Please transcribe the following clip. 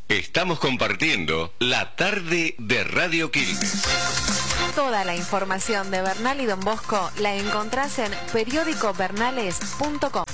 Estamos compartiendo la tarde de Radio Quilmes. Toda la información de Bernal y Don Bosco la encontrás en periodicobernales.com.